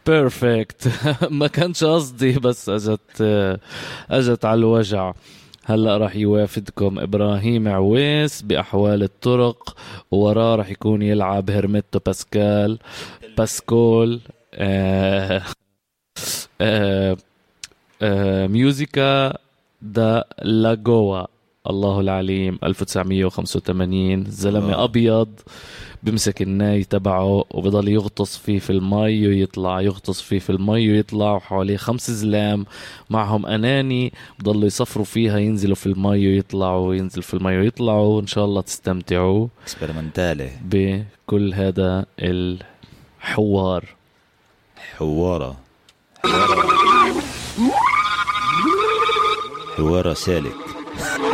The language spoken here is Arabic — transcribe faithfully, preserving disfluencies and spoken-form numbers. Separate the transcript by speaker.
Speaker 1: بيرفكت. ما كانش قصدي بس اجت اجت على الوجع. هلأ راح يوافدكم إبراهيم عويس بأحوال الطرق، ووراه راح يكون يلعب هرميتو باسكال باسكول آه آه آه ميوزيكا دا لاغوا. الله العليم. ألف وتسعمية وخمسة وثمانين. زلمة
Speaker 2: الله.
Speaker 1: أبيض بمسك الناي تبعه وبضل يغطس فيه في المي ويطلع، يغطس فيه في المي ويطلع، وحواليه خمس زلام معهم أناني بضلوا يصفروا فيها، ينزلوا في المي ويطلعوا، وينزل في المي ويطلعوا. إن شاء الله تستمتعوا
Speaker 2: اسبرمنتالي
Speaker 1: بكل هذا الحوار.
Speaker 2: حوارة حوارة حوارة سالك.